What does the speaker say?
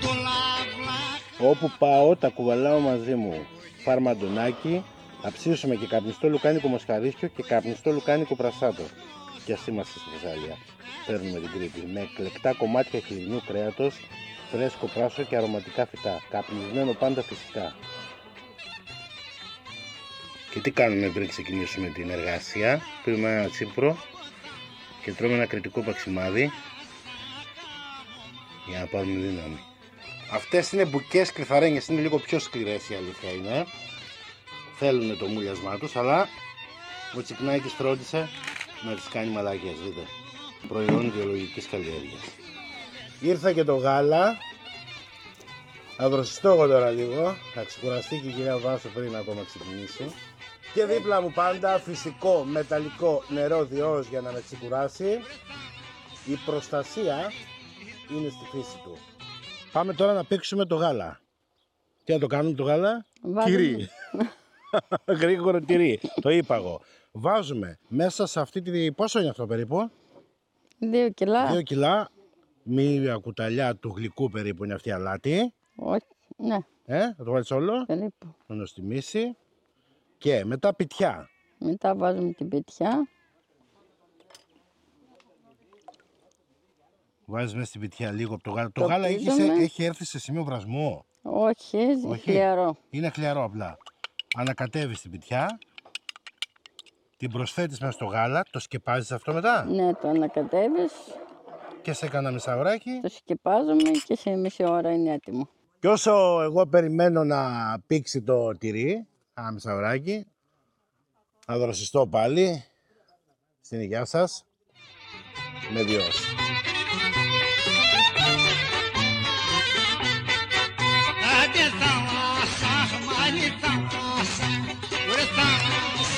Όπου πάω τα κουβαλάω μαζί μου. Φαρμαντονάκι, αψίσουμε και καπνιστό λουκάνικο μοσχαρίσιο και καπνιστό λουκάνικο πρασάτο. Και ας είμαστε στη Θεσσαλία. Παίρνουμε την Κρήτη με εκλεκτά κομμάτια χοιρινού κρέατος, φρέσκο πράσο και αρωματικά φυτά. Καπνισμένο πάντα φυσικά. Και τι κάνουμε πριν ξεκινήσουμε την εργασία? Πίνουμε ένα τσίπρο και τρώμε ένα κρητικό παξιμάδι για να πάρουμε δύναμη. Αυτές είναι μπουκές κρυθαρένιες, είναι λίγο πιο σκληρές, η αλήθεια είναι. Θέλουν το μουλιασμά τους, αλλά ο Τσικνάκης φρόντισε να τις κάνει μαλακές, δείτε. Προϊόν βιολογικής καλλιέργειας. Ήρθα και το γάλα. Θα δροσιστώ εγώ τώρα λίγο. Θα ξεκουραστεί και η κυρία Βάσο πριν ακόμα ξεκινήσει. Και δίπλα μου πάντα φυσικό μεταλλικό νερό διός για να με ξεκουράσει. Η προστασία είναι στη φύση του. Πάμε τώρα να παίξουμε το γάλα. Τι να το κάνουμε το γάλα? Τυρί. Γρήγορο τυρί. Το είπα εγώ. Βάζουμε μέσα σε αυτή τη... Πόσο είναι αυτό περίπου? 2 κιλά. 2 κιλά. Μία κουταλιά του γλυκού περίπου είναι αυτή η αλάτι. Όχι, ναι. Θα το βάλεις όλο. Περίπου. Να το στιμήσει. Και μετά πιτιά. Μετά βάζουμε την πιτιά. Βάζεις μέσα στην πιτιά λίγο από το γάλα. Το γάλα έχει έρθει σε σημείο βρασμού. Όχι, χλιαρό. Είναι χλιαρό απλά. Ανακατεύεις την πιτιά. Την προσθέτεις μέσα στο γάλα. Το σκεπάζεις αυτό μετά. Ναι, το ανακατεύεις. Και σε κάνα μισάωράκι. Το σκεπάζουμε και σε μισή ώρα είναι έτοιμο. Και όσο εγώ περιμένω να πήξει το τυρί, κάνα μισάωράκι, θα δροσιστώ πάλι στην υγειά σας με διός.